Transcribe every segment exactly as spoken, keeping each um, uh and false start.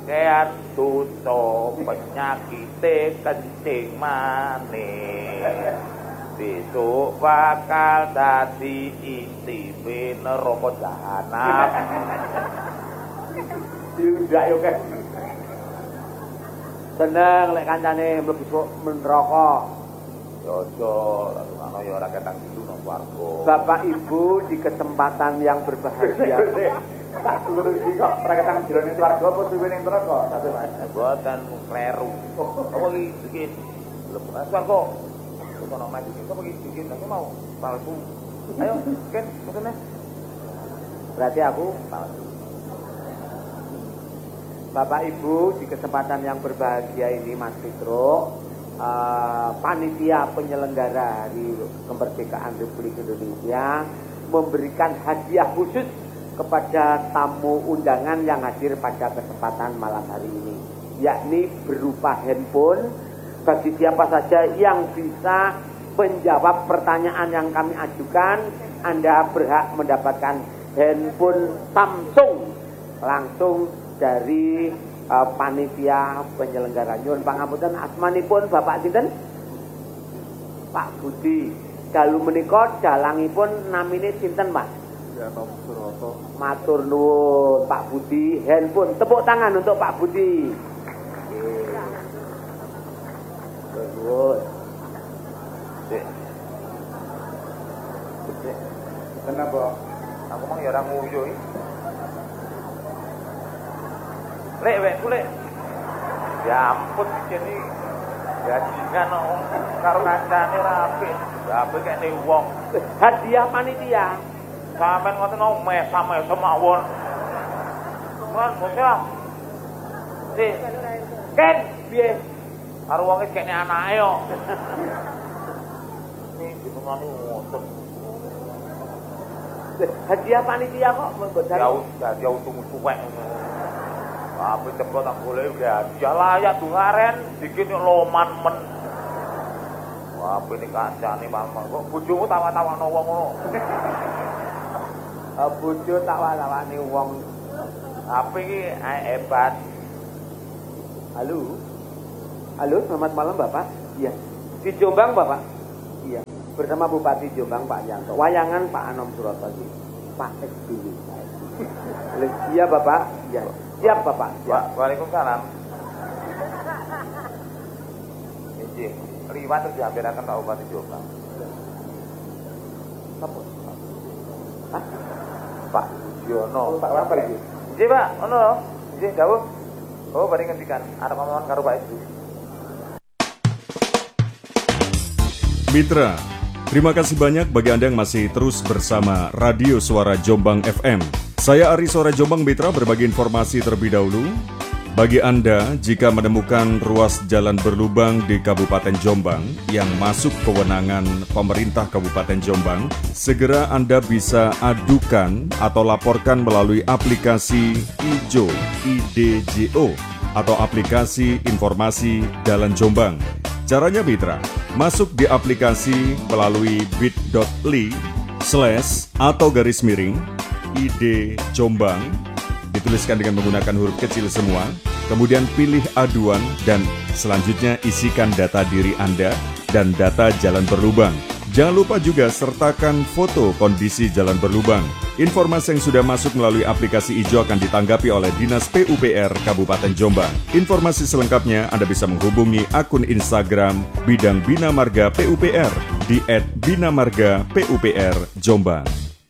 kean tuto penyakite kencing manis. Besok bakal dadi intipe neraka jahanam. Diundak yo kan. Seneng lek kancane mlebu neraka. Ya aja, ana ya ora ketang dilu nang warga. Bapak Ibu di kesempatan yang berbahagia. Tak dulu iki kok ora ketang jero ning swarga apa suwe ning neraka, sate Mas. Mboten kleru. Apa iki iki mlebu swarga. Ono maju iki apa iki iki aku mau palsu. Ayo, Ken, kesene. Berarti aku palsu. Bapak Ibu di kesempatan yang berbahagia ini Mas Fitro, uh, panitia penyelenggara Hari Kemerdekaan Republik Indonesia memberikan hadiah khusus kepada tamu undangan yang hadir pada kesempatan malam hari ini, yakni berupa handphone bagi siapa saja yang bisa menjawab pertanyaan yang kami ajukan. Anda berhak mendapatkan handphone Samsung langsung dari uh, panitia penyelenggara. Nyuwun pangapunten, asmanipun Bapak sinten? Pak Budi. Dalu menika dalangipun namine sinten, Mas? Ya, Nom Suroto. Matur nuwun Pak Budi. Handphone, tepuk tangan untuk Pak Budi. Nggih. Nuwun. Sik. Sik. Kenapa? Aku mah ya ora nguyu iki. Lek wek kulek. Ya ampun iki gajian karo kancane ora apik. Ya apik kene wong. Hadiah panitia. Sampeyan ngoten omeh sampe semawon. Mas, bocah. Si. Ken, piye? Karo wong iki kene anake yo. Ini ditungani ngoten. Hadiah panitia kok mboten. Ya udah dia untung suwek. Apa cepet tak boleh ya. Dia layak dungaren dikit loman men. Wah, apa ini kancane Mama. Kok bojomu tawa-tawano wong ngono. Bojo tawa-tawani wong. Apa iki hebat. Halo. Halo, selamat malam Bapak. Iya. Di Jombang Bapak. Iya. Bersama Bupati Jombang Pak Yanto. Wayangan Pak Anom Suroto iki. Pak S B Y. Iya Bapak. Iya. Siap Bapak. Siap. Waalaikumsalam. Nggih, liwat terus diampiraken Pak Bupati Jombang. Apa? Hah? Pak Yono. Pak apa iki? Nggih, Pak. Ono lho. Nggih, dawuh. Oh, bari ngendikan arep ngomong karo Pak S B Y. Mitra, terima kasih banyak bagi Anda yang masih terus bersama Radio Suara Jombang F M. Saya Ari Suara Jombang Mitra berbagi informasi terlebih dahulu. Bagi Anda, jika menemukan ruas jalan berlubang di Kabupaten Jombang yang masuk kewenangan pemerintah Kabupaten Jombang, segera Anda bisa adukan atau laporkan melalui aplikasi I J O, I D J O, atau aplikasi informasi Jalan Jombang. Caranya Mitra, masuk di aplikasi melalui bit.ly slash atau garis miring I D Jombang, dituliskan dengan menggunakan huruf kecil semua, kemudian pilih aduan dan selanjutnya isikan data diri Anda dan data jalan berlubang. Jangan lupa juga sertakan foto kondisi jalan berlubang. Informasi yang sudah masuk melalui aplikasi I J O akan ditanggapi oleh Dinas P U P R Kabupaten Jombang. Informasi selengkapnya Anda bisa menghubungi akun Instagram Bidang Bina Marga P U P R di et binamarga P U P R Jombang.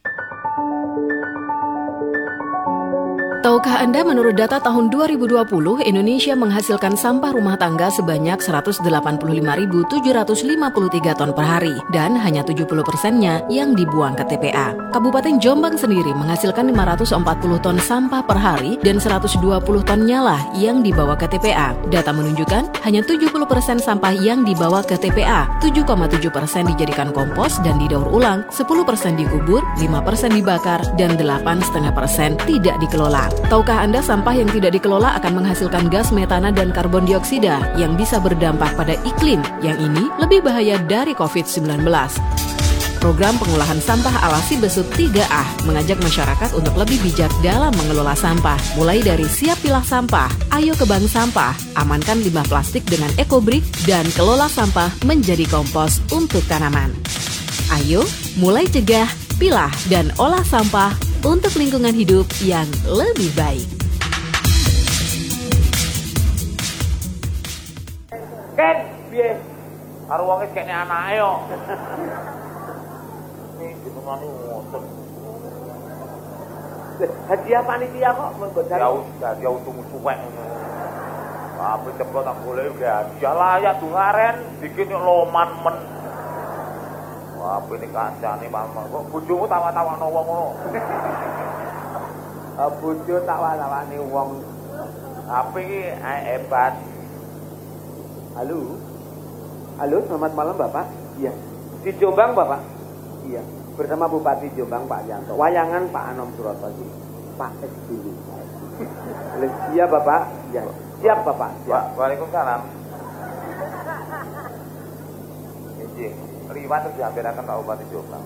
Tahukah Anda menurut data tahun dua ribu dua puluh, Indonesia menghasilkan sampah rumah tangga sebanyak seratus delapan puluh lima ribu tujuh ratus lima puluh tiga ton per hari dan hanya tujuh puluh persennya yang dibuang ke T P A. Kabupaten Jombang sendiri menghasilkan lima ratus empat puluh ton sampah per hari dan seratus dua puluh tonnya lah yang dibawa ke T P A. Data menunjukkan hanya tujuh puluh persen sampah yang dibawa ke T P A, tujuh koma tujuh persen dijadikan kompos dan didaur ulang, sepuluh persen dikubur, lima persen dibakar, dan delapan koma lima persen tidak dikelola. Tahukah Anda sampah yang tidak dikelola akan menghasilkan gas metana dan karbon dioksida yang bisa berdampak pada iklim, yang ini lebih bahaya dari covid sembilan belas. Program pengolahan sampah Alasi Besut tiga A mengajak masyarakat untuk lebih bijak dalam mengelola sampah. Mulai dari siap pilah sampah, ayo ke bank sampah, amankan limbah plastik dengan EcoBrick, dan kelola sampah menjadi kompos untuk tanaman. Ayo, mulai cegah, pilah, dan olah sampah untuk lingkungan hidup yang lebih baik. Ken, piye? Karo wong iki kene anake yo. Nih ditungani ngoten. Hadiah panitia kok mboten. Ya udah, ya untung suwek ngono. Apa cepet tak golek hadiah layak duharen bikin loman men. Wah, apa ini kancane mama kok bojomu tawa-tawano wong ngono. Bojo tawa-tawani wong. Apa iki hebat. Halo. Halo, selamat malam Bapak. Iya. Di Jombang Bapak. Iya. Bersama Bupati Jombang Pak Yanto. Wayangan Pak Anom Suroto sih. Pak S dulu. Iya Bapak. Iya. Siap Bapak. Siap. Waalaikumsalam. Injih, liwat terus dihampiraken Pak Bupati Jombang.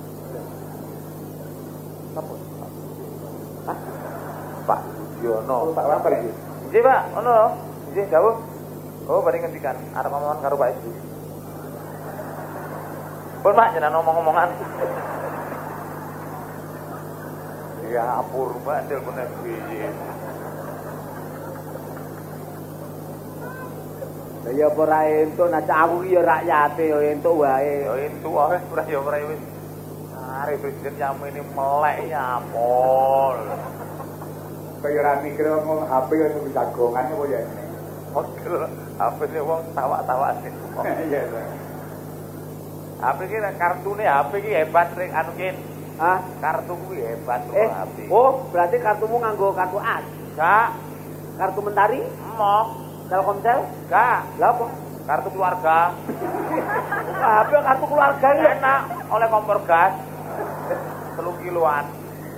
Napa? Hah? Pak Yono. Pak Waper iki. Injih Pak, ngono. Injih dawuh. Oh, bari ngendikan arep omongan karo Pak Ibu. Pun Pak jenengan ngomong-ngomongan. Ya apur Pak telepon S B Y. Ya apa ra entuk nah aku ki ya rakyate ya entuk wae. Ya entuk wae ora ya ora wis. Are presiden nyamene melek nyapol. Kaya ora mikir ngomong H P ya sing jagongan apa ya. Model H P-ne wong tawa-tawane. Iya. H P ki kartune H P ki hebat rek anu kin. Ah, Kartu kuwi hebat lho eh, H P. oh berarti kartumu nganggo kartu A. Gak, Kartu Mentari, emok, Telkomsel, gak, lah apa? kartu keluarga. Buka H P kartu keluarga ya. Enak oleh kompor gas. Telung kiloan.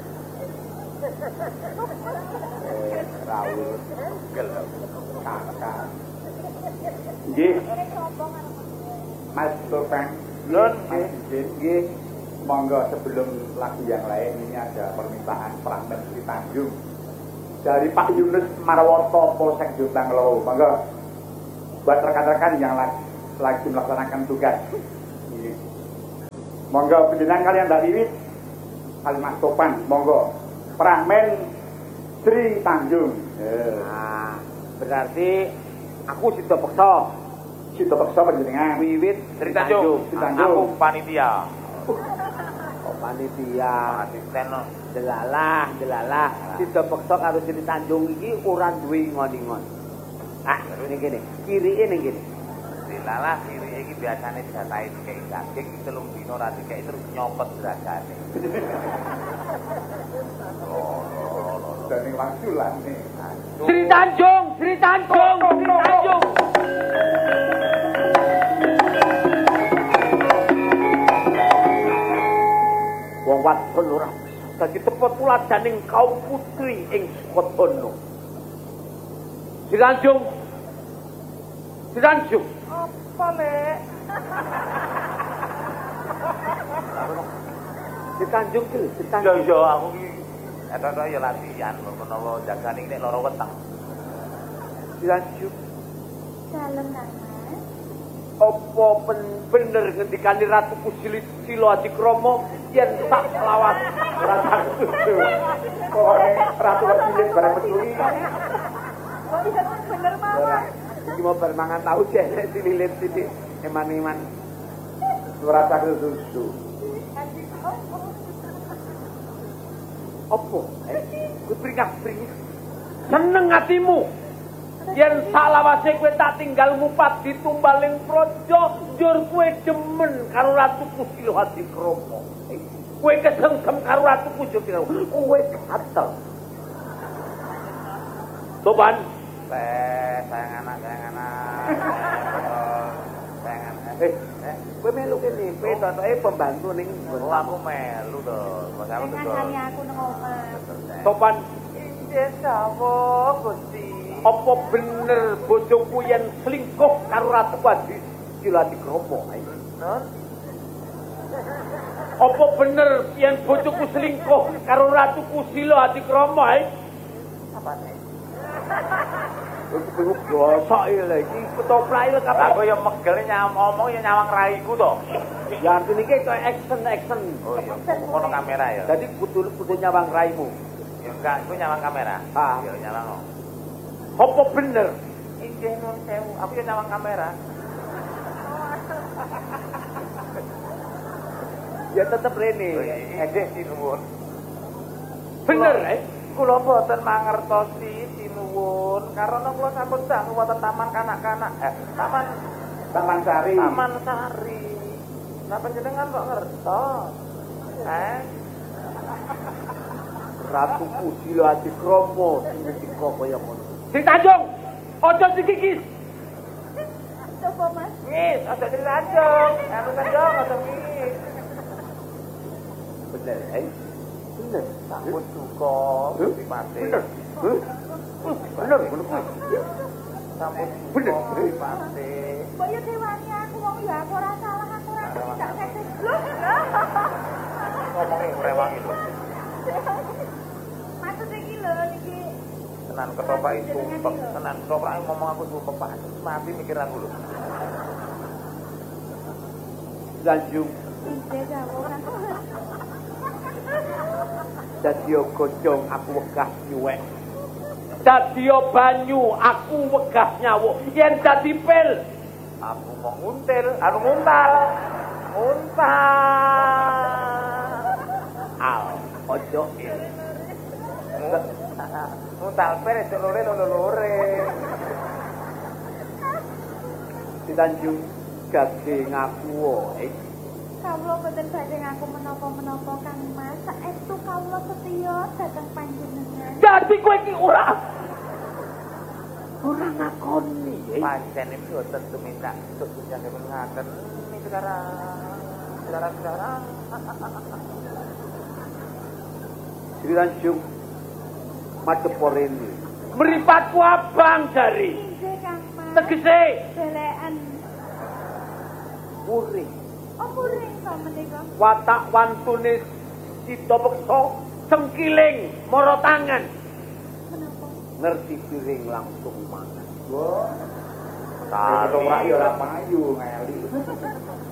Eh, rawuh. Gel. Kakak. Nggih. Mas Topeng. Nun, Nggih. Nggih. Monggo sebelum lagu yang lain ini ada permintaan Pramil Sri Tanjung dari Pak Yunus Marwoto Polsek Jombang Loro. Monggo buat rekan-rekan yang lagi, lagi melaksanakan tugas. Ini. Monggo penjenengan kalian dari Wiwit kali Mas Topan. Monggo Pramil Sri Tanjung. Eh. Nah, berarti aku Sito Peksa. Sito Peksa panjenengan. Wiwit Sri Tanjung. Sri Tanjung. Aku panitia. Oh, panitia. Asisten no. Delalah, delalah. Sito Peksa karo Sri Tanjung iki ora duwe ngon-ngon. Ah, ning kene. Kirike ning kene. Dilalah kiri iki biasane jatahe dikek daging telung dino ra dikek terus nyopet dragane. Dan ini wangsulan nih. Sri Tanjung, Sri Tanjung, Sri Tanjung. Wong wadon ora dadi tepot tuladaning kaum putri ing Sukodono. Sri Tanjung. Sri Tanjung. Apa lek? Sri Tanjung ki, Sri Ya Tanjung. ya aku ki eta ya latihan menawa jagane nek lara weteng. Sri Tanjung. Dalem Mas. Apa bener ngendikane Ratu Kusilit Silo Adikrama yen tak lawas ora tak setuju. Pokoke Ratu Kusilit bareng metu iki. Kok bisa bener mawon? Iki mau bermangan tahu jek dililit titik eman-eman. Ora tak susu. Apa? Eh, kuwi pringak-pringak. Seneng atimu. Yen salawase kowe tak tinggal ngupat ditumbaling praja, njur kowe demen karo Ratu Kusilo Adikrama. Eh, kowe kesengsem karo Ratu Kusilo Adikrama. Kowe gatel. Toban, Teh sayang anak sayang anak. Sayang anak. eh, eh, kowe melu kene, petoke pembantu ning Oh, aku melu to. Mas aku Dengan tuh. kali aku nang omah. Topan. Injih sawah Gusti. Apa bener bojoku yen selingkuh karo Ratu Kusilo Adikrama? Non. Apa bener yen bojoku selingkuh karo Ratu Kusila Adikrama, eh? Apane? Aku gosok iki lho iki ketoprak iki Lah aku ya megel nyam omong ya nyawang raiku to. ya artine iki koyo action-action. Oh iya, kono kamera ya. Jadi kudu kudu nyawang raimu. Ya enggak, iku nyawang kamera. Ah. Ya nyawang. Apa bener? Inggih nun sewu, aku ya nyawang kamera. Ya tetep rene. Edek sinuwun. Bener, eh? Kula boten mangertosi sinuwun, karena kula sampun dangu wonten taman kanak-kanak. Eh, taman Taman Sari. Taman Sari. Lah panjenengan kok ngertos? Eh? Ratu Kusila Adikrama sing ngendika kaya ngono. Sing Tanjung, aja dikikis. Coba Mas. Ngis, aja dilanjung. Anu Tanjung, aja ngis. Bener, eh? Bener. Sampun duka, Gusti Pati. Bener. Hah? Bener, bener. Sampun Bener. duka, Gusti Pati. Mbok yo dewani aku wong ya aku ora salah, aku ora tidak sekses. Loh. Ngomongin rewang itu. Maksud iki lho niki Tenan ketoprak itu sumpek, tenan ketoprak ngomong aku sumpek Pak. Mati mikir aku lho. Lanjung ide jawab ora. dadi gojong aku wegah nyuwek. Dadi banyu aku wegah nyawuk. Yen dadi pil Aku mau nguntil, anu nguntal. Nguntal. Al, ojo il. Nguntal pere cok lore lore. Di Tanjung daging aku wae. Kawula boten badhe ngaku menapa-menapa Kang Mas. Saestu kawula setya dhateng panjenengan. dadi kowe iki ora Ora ngakoni. eh. Pancen iki boten tumindak untuk jenengan ngaten ini sekarang. Sekarang-sekarang. Di Tanjung Madeporeni. mripatku abang jari. Inggih Kang Mas. Tegese Delekan. Puring. Apa ring to menika? watak wantune sida peksa cengkiling mara tangan. Menapa? Ngerti piring langsung mangan. Ketoprak ya ora payu ngeli.